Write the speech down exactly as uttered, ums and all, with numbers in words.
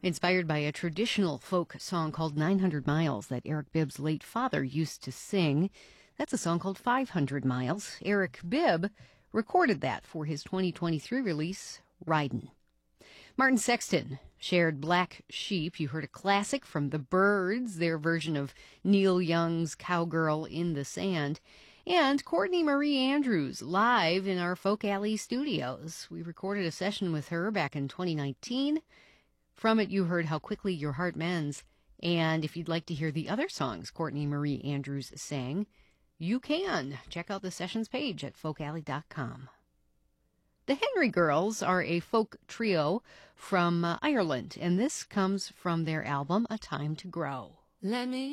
Inspired by a traditional folk song called nine hundred miles that Eric Bibb's late father used to sing. That's a song called five hundred miles. Eric Bibb recorded that for his twenty twenty-three release, Ridin'. Martin Sexton shared Black Sheep. You heard a classic from the Byrds, their version of Neil Young's Cowgirl in the Sand. And Courtney Marie Andrews live in our Folk Alley studios. We recorded a session with her back in twenty nineteen. From it, you heard How Quickly Your Heart Mends. And if you'd like to hear the other songs Courtney Marie Andrews sang, you can. Check out the sessions page at folk alley dot com. The Henry Girls are a folk trio from uh, Ireland, and this comes from their album A Time to Grow. Let me